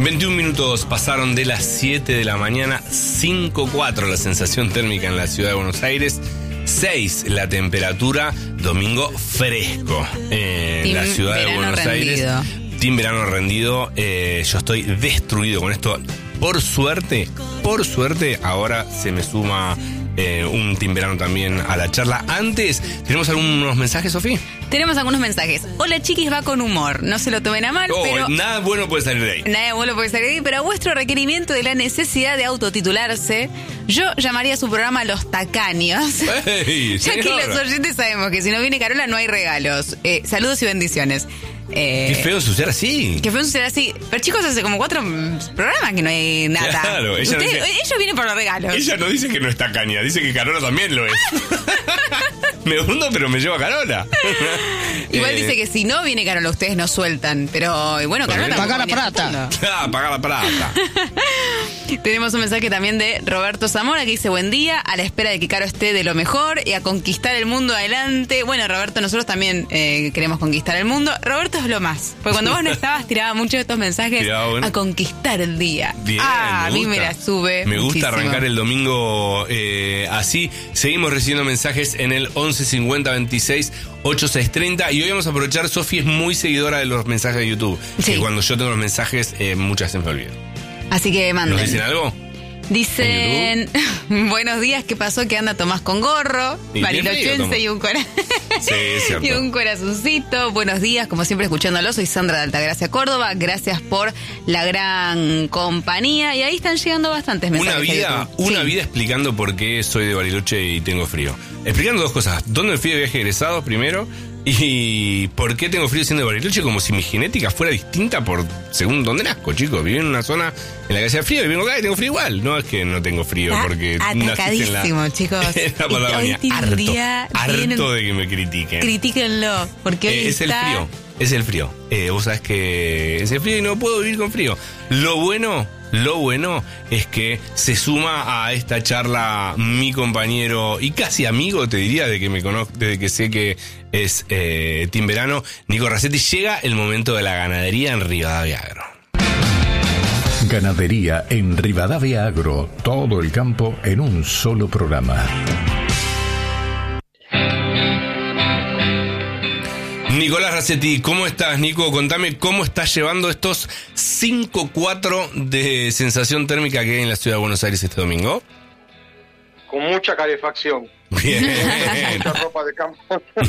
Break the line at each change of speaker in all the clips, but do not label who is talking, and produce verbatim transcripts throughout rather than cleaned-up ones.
veintiún minutos pasaron de las siete de la mañana, cinco cuatro la sensación térmica en la ciudad de Buenos Aires, seis la temperatura, domingo fresco en
Team
la ciudad de Buenos
rendido.
Aires. Team verano rendido, eh, yo estoy destruido con esto. Por suerte, por suerte, ahora se me suma eh, un Team verano también a la charla. Antes, ¿tenemos algunos mensajes, Sofía?
Tenemos algunos mensajes. Hola, chiquis, va con humor. No se lo tomen a mal,
Oh,
pero...
nada bueno puede salir de ahí.
Nada bueno puede salir de ahí, pero a vuestro requerimiento de la necesidad de autotitularse, yo llamaría a su programa Los Tacaños.
Hey,
ya que los oyentes sabemos que si no viene Carola no hay regalos. Eh, saludos y bendiciones. Eh,
Qué feo ensuciar así.
Qué feo ensuciar así. Pero chicos, hace como cuatro programas que no hay nada.
Claro, ella
Ustedes,
no dice,
ellos vienen por los regalos.
Ella no dice que no está caña, dice que Carola también lo es. Me hundo, pero me llevo a Carola.
Igual
eh,
dice que si no viene Carola, ustedes no sueltan. Pero y bueno, Carola
Pagar la
tampoco
plata.
Ah, pagar la plata.
Tenemos un mensaje también de Roberto Zamora que dice: buen día, a la espera de que Caro esté de lo mejor y a conquistar el mundo adelante. Bueno, Roberto, nosotros también eh, queremos conquistar el mundo. Roberto es lo más, porque cuando vos no estabas tiraba muchos de estos mensajes
Tiraba, bueno.
a conquistar el día.
Bien,
ah, a mí
gusta.
me la sube
Me gusta
muchísimo.
arrancar el domingo eh, así. Seguimos recibiendo mensajes en el once cincuenta veintiséis ochenta y seis treinta y hoy vamos a aprovechar. Sofi es muy seguidora de los mensajes de YouTube.
Sí.
Que cuando yo tengo los mensajes, eh, muchas se me olvidan.
Así que manden.
¿Nos dicen algo?
Dicen, buenos días, ¿qué pasó? Que anda Tomás con gorro,
Y
barilochense
tiene frío,
y un cora...
Sí, es cierto.
y un corazoncito. Buenos días, como siempre escuchándolo, soy Sandra de Altagracia, Córdoba. Gracias por la gran compañía. Y ahí están llegando bastantes mensajes.
Una
a
vida,
YouTube.
una
Sí.
vida explicando por qué soy de Bariloche y tengo frío. Explicando dos cosas. ¿Dónde me fui de viaje egresado primero? Y ¿por qué tengo frío siendo de Bariloche? Como si mi genética fuera distinta por según dónde nazco, chicos. Viví en una zona en la que hacía frío y vengo acá y tengo frío igual. No es que no tengo frío
Está
porque naciste en la,
atacadísimo, chicos.
en la Patagonia.
Hoy tiene un
Harto,
día bien-
harto de que me critiquen.
Critíquenlo, porque hoy
Eh, es el
está...
frío, es el frío. Eh, vos sabés que es el frío y no puedo vivir con frío. Lo bueno, lo bueno es que se suma a esta charla mi compañero y casi amigo, te diría, de que me conozco, desde que sé que es eh, Team Verano, Nico Racetti. Llega el momento de la ganadería en Rivadavia Agro.
Ganadería en Rivadavia Agro. Todo el campo en un solo programa.
Nicolás Racetti, ¿cómo estás, Nico? Contame cómo estás llevando estos cinco cuatro de sensación térmica que hay en la ciudad de Buenos Aires este domingo.
Con mucha calefacción.
Bien.
Mucha ropa de campo.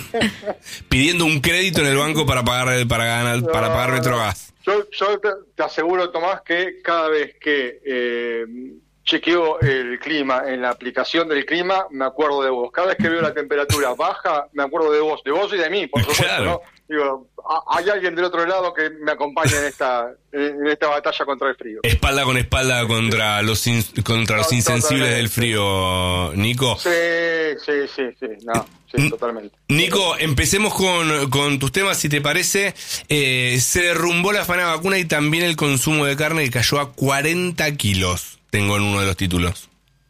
Pidiendo un crédito en el banco para pagar para ganar, para pagar Metrogas.
Yo, yo te, te aseguro, Tomás, que cada vez que eh, chequeo el clima en la aplicación del clima, me acuerdo de vos. Cada vez que veo la temperatura baja, me acuerdo de vos. De vos y de mí, por supuesto,
Claro.
¿no? Digo, a- hay alguien del otro lado que me acompaña en esta en esta batalla contra el frío.
Espalda con espalda contra los in- contra los
No,
insensibles
totalmente.
del frío, Nico.
Sí, sí, sí, sí, no, sí,
N-
totalmente.
Nico, empecemos con, con tus temas, si te parece. Eh, se derrumbó la afana vacuna y también el consumo de carne que cayó a cuarenta kilos, tengo en uno de los títulos.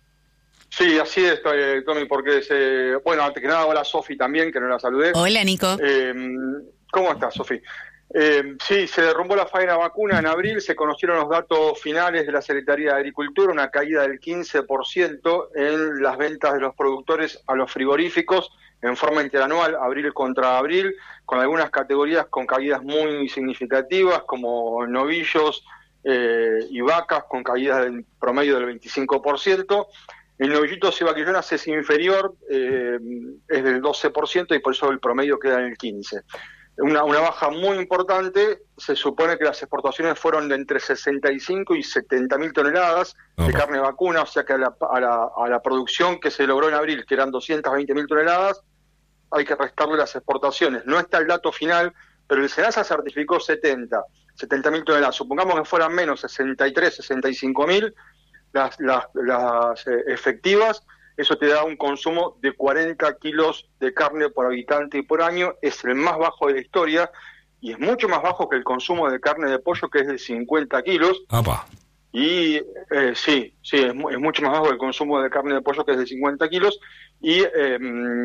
Sí, así es, eh, Tommy, porque se, bueno, antes que nada, hola Sofi también, que no la saludé.
Hola, Nico.
Eh, ¿Cómo estás, Sofi? Eh, sí, se derrumbó la faena vacuna en abril, se conocieron los datos finales de la Secretaría de Agricultura, una caída del quince por ciento en las ventas de los productores a los frigoríficos en forma interanual, abril contra abril, con algunas categorías con caídas muy significativas, como novillos eh, y vacas, con caídas del promedio del veinticinco por ciento. El novillitos y vaquillonas es inferior, eh, es del doce por ciento y por eso el promedio queda en el quince por ciento. Una, una baja muy importante. Se supone que las exportaciones fueron de entre sesenta y cinco y setenta mil toneladas de
Opa.
carne vacuna, o sea que a la, a, la, a la producción que se logró en abril, que eran doscientas veinte mil toneladas, hay que restarle las exportaciones. No está el dato final, pero el SENASA certificó setenta mil toneladas. Supongamos que fueran menos, sesenta y tres, sesenta y cinco mil las, las, las eh, efectivas. Eso te da un consumo de cuarenta kilos de carne por habitante y por año. Es el más bajo de la historia y es mucho más bajo que el consumo de carne de pollo, que es de cincuenta kilos.
Apa.
Y eh, sí, sí, es, mu- es mucho más bajo el consumo de carne de pollo, que es de cincuenta kilos. Y, eh,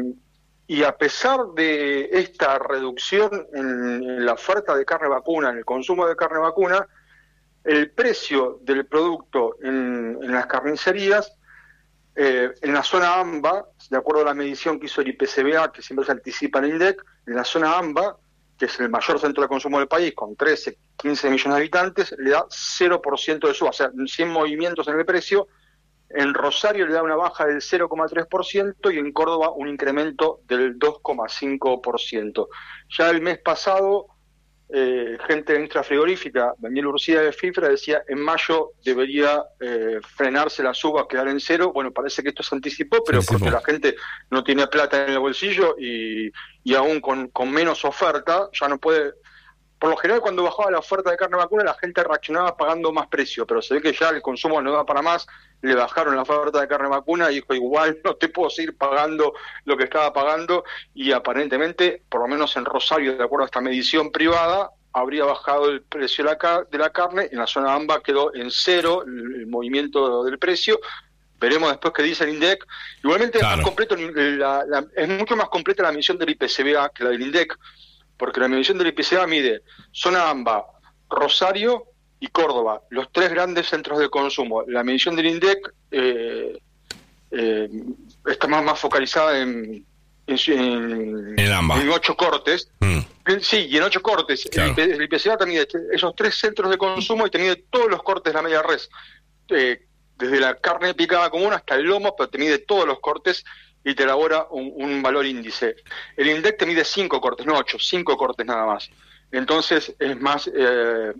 y a pesar de esta reducción en, en la oferta de carne vacuna, en el consumo de carne vacuna, el precio del producto en, en las carnicerías, eh, en la zona AMBA, de acuerdo a la medición que hizo el I P C B A, que siempre se anticipa en el INDEC, en la zona AMBA, que es el mayor centro de consumo del país, con trece, quince millones de habitantes, le da cero por ciento de suba, o sea, cien movimientos en el precio. En Rosario le da una baja del cero coma tres por ciento y en Córdoba un incremento del dos coma cinco por ciento. Ya el mes pasado, eh, gente de industria frigorífica, Daniel Urcía de FIFRA, decía en mayo debería eh, frenarse la suba, quedar en cero. Bueno, parece que esto se anticipó, pero
Anticipó.
porque la gente no tiene plata en el bolsillo y, y aún con, con menos oferta ya no puede. Por lo general, cuando bajaba la oferta de carne vacuna, la gente reaccionaba pagando más precio, pero se ve que ya el consumo no da para más, le bajaron la oferta de carne vacuna y dijo, igual no te puedo seguir pagando lo que estaba pagando, y aparentemente, por lo menos en Rosario, de acuerdo a esta medición privada, habría bajado el precio de la, car- de la carne, en la zona AMBA quedó en cero el, el movimiento del precio. Veremos después qué dice el INDEC. Igualmente
Claro.
es, más completo, la, la, es mucho más completa la medición del I P C B A que la del INDEC, porque la medición del I P C B A mide zona AMBA, Rosario y Córdoba, los tres grandes centros de consumo. La medición del INDEC eh, eh, está más, más focalizada en, en, en,
En AMBA.
en ocho cortes.
Mm.
Sí, y en ocho cortes.
Claro.
El, el I P C B A te mide esos tres centros de consumo y te mide todos los cortes de la media res. Eh, desde la carne picada común hasta el lomo, pero te mide todos los cortes y te elabora un, un valor índice. El INDEC te mide cinco cortes, no ocho, cinco cortes nada más. Entonces es más, eh,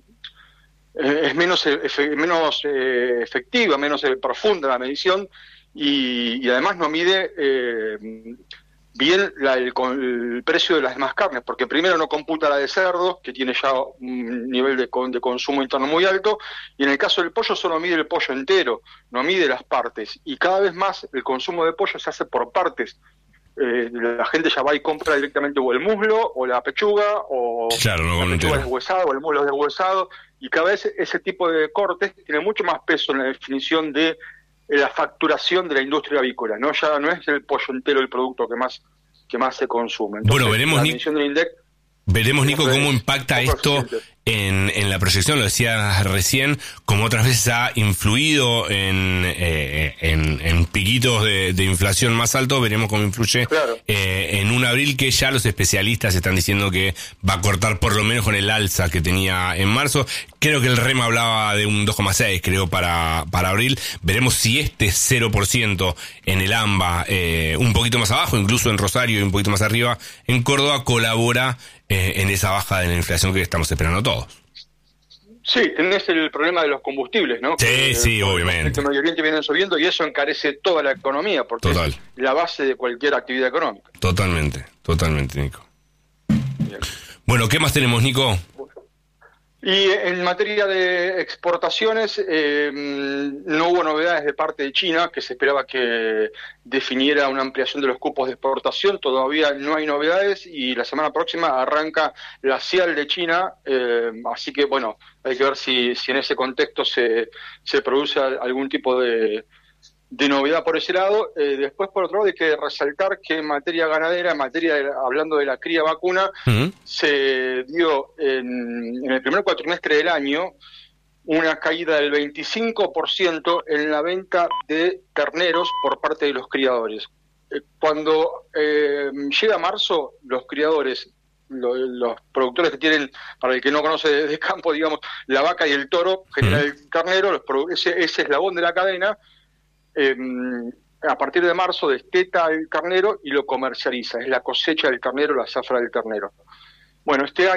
es menos, efe, menos eh, efectiva, menos eh, profunda la medición y, y además no mide eh, bien la, el, el precio de las demás carnes, porque primero no computa la de cerdo, que tiene ya un nivel de, de consumo interno muy alto, y en el caso del pollo solo mide el pollo entero, no mide las partes, y cada vez más el consumo de pollo se hace por partes. Eh, la gente ya va y compra directamente o el muslo, o la pechuga, o
Claro, no,
la pechuga
entero.
deshuesada, o el muslo deshuesado, y cada vez ese tipo de cortes tiene mucho más peso en la definición de la facturación de la industria avícola, no ya no es el pollo entero el producto que más que más se consume. Entonces,
Bueno, veremos,
la
Ni-
medición del INDEC,
Veremos, Nico,
Eso es
cómo impacta
poco
esto
eficiente.
en, en la proyección, lo decías recién, como otras veces ha influido en, eh, en, en piquitos de, de inflación más altos, veremos cómo influye
Claro.
eh, en un abril que ya los especialistas están diciendo que va a cortar por lo menos con el alza que tenía en marzo. Creo que el REM hablaba de un dos coma seis, creo, para, para abril. Veremos si este cero por ciento en el AMBA, eh, un poquito más abajo, incluso en Rosario y un poquito más arriba, en Córdoba, colabora eh, en esa baja de la inflación que estamos esperando todos.
sí, tenés el problema de los combustibles, ¿no?
Sí,
Que,
sí,
por
obviamente.
El Medio Oriente vienen subiendo y eso encarece toda la economía, porque
Total.
es la base de cualquier actividad económica.
Totalmente, totalmente, Nico.
Bien.
Bueno, ¿qué más tenemos, Nico?
Y en materia de exportaciones, eh, no hubo novedades de parte de China, que se esperaba que definiera una ampliación de los cupos de exportación. Todavía no hay novedades y la semana próxima arranca la CIAL de China, eh, así que bueno, hay que ver si, si en ese contexto se, se produce algún tipo de, de novedad por ese lado. Eh, después, por otro lado, hay que resaltar que en materia ganadera, en materia de, hablando de la cría vacuna,
Uh-huh.
se dio en, en el primer cuatrimestre del año una caída del veinticinco por ciento en la venta de terneros por parte de los criadores. Eh, cuando eh, llega marzo, los criadores, lo, los productores que tienen, para el que no conoce de, de campo, digamos, la vaca y el toro, genera el carnero, los produ- ese, ese eslabón de la cadena, eh, a partir de marzo desteta el carnero y lo comercializa. Es la cosecha del carnero, la zafra del carnero. Bueno, este año